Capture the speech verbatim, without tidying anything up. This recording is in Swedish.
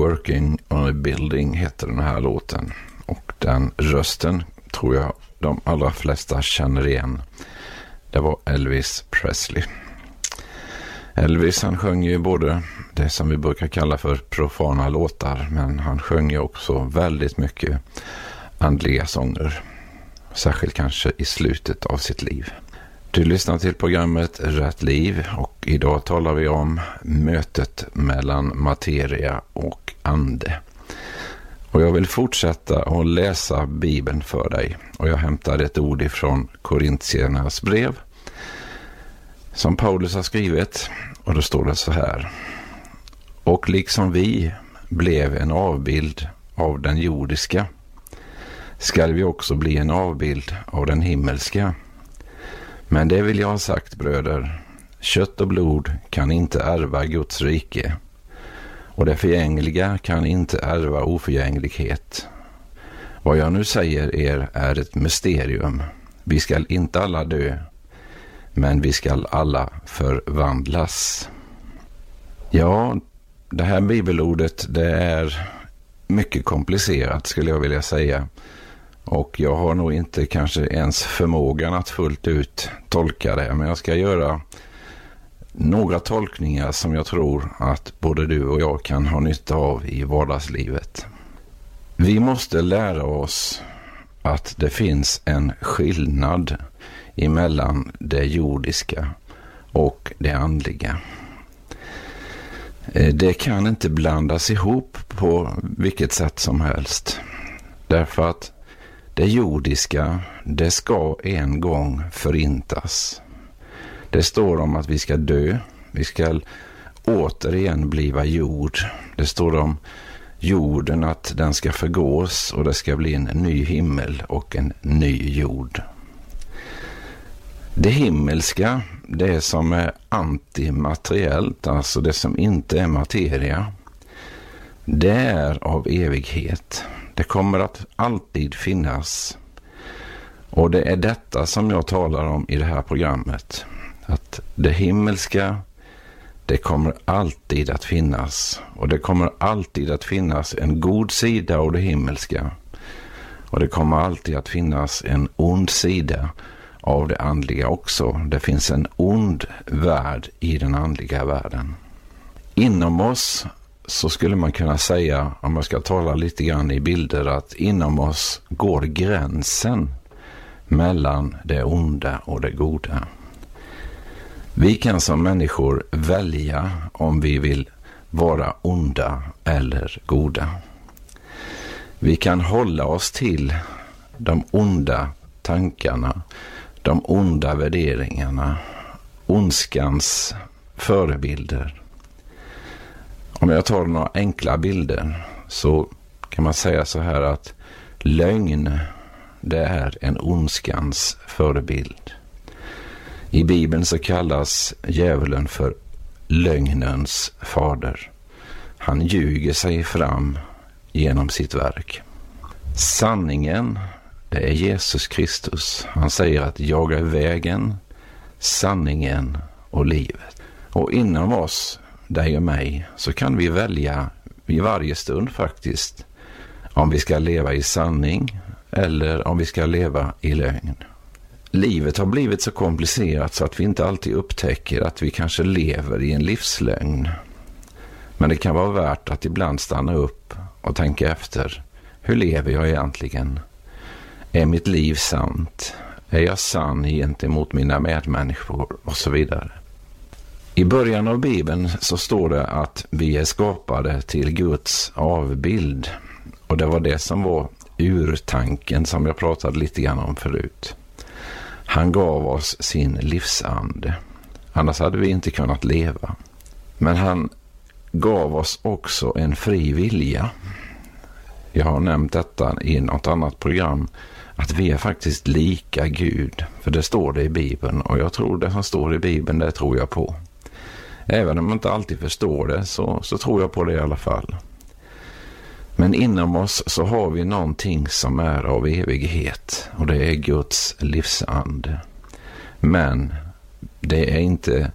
Working on a Building heter den här låten. Och den rösten tror jag de allra flesta känner igen. Det var Elvis Presley. Elvis han sjöng ju både det som vi brukar kalla för profana låtar, men han sjöng ju också väldigt mycket andliga sånger. Särskilt kanske i slutet av sitt liv. Du lyssnar till programmet Rätt liv och idag talar vi om mötet mellan materia och ande. Och jag vill fortsätta att läsa Bibeln för dig. Och jag hämtar ett ord ifrån Korintiernas brev som Paulus har skrivit. Och då står det så här: och liksom vi blev en avbild av den jordiska, skall vi också bli en avbild av den himmelska. Men det vill jag ha sagt, bröder, kött och blod kan inte ärva Guds rike, och det förgängliga kan inte ärva oförgänglighet. Vad jag nu säger er är ett mysterium. Vi skall inte alla dö, men vi skall alla förvandlas. Ja, det här bibelordet, det är mycket komplicerat skulle jag vilja säga. Och jag har nog inte kanske ens förmågan att fullt ut tolka det. Men jag ska göra några tolkningar som jag tror att både du och jag kan ha nytta av i vardagslivet. Vi måste lära oss att det finns en skillnad emellan det jordiska och det andliga. Det kan inte blandas ihop på vilket sätt som helst. Därför att det jordiska, det ska en gång förintas. Det står om att vi ska dö, vi ska återigen bliva jord. Det står om jorden att den ska förgås och det ska bli en ny himmel och en ny jord. Det himmelska, det som är antimateriellt, alltså det som inte är materia, det är av evighet. Det kommer att alltid finnas. Och det är detta som jag talar om i det här programmet. Att det himmelska, det kommer alltid att finnas. Och det kommer alltid att finnas en god sida av det himmelska. Och det kommer alltid att finnas en ond sida av det andliga också. Det finns en ond värld i den andliga världen. Inom oss så skulle man kunna säga, om man ska tala lite grann i bilder, att inom oss går gränsen mellan det onda och det goda. Vi kan som människor välja om vi vill vara onda eller goda. Vi kan hålla oss till de onda tankarna, de onda värderingarna, ondskans förebilder. Om jag tar några enkla bilder så kan man säga så här att lögn, det är en ondskans förebild. I Bibeln så kallas djävulen för lögnens fader. Han ljuger sig fram genom sitt verk. Sanningen, det är Jesus Kristus. Han säger att jag är vägen, sanningen och livet. Och inom oss, dig och mig, så kan vi välja i varje stund faktiskt om vi ska leva i sanning eller om vi ska leva i lögn. Livet har blivit så komplicerat så att vi inte alltid upptäcker att vi kanske lever i en livslögn. Men det kan vara värt att ibland stanna upp och tänka efter. Hur lever jag egentligen? Är mitt liv sant? Är jag sann gentemot mina medmänniskor? Och så vidare. I början av Bibeln så står det att vi är skapade till Guds avbild. Och det var det som var urtanken som jag pratade lite grann om förut. Han gav oss sin livsande. Annars hade vi inte kunnat leva. Men han gav oss också en fri vilja. Jag har nämnt detta i något annat program. Att vi är faktiskt lika Gud. För det står det i Bibeln. Och jag tror det som står i Bibeln, det tror jag på. Även om man inte alltid förstår det så, så tror jag på det i alla fall. Men inom oss så har vi någonting som är av evighet. Och det är Guds livsande. Men det är inte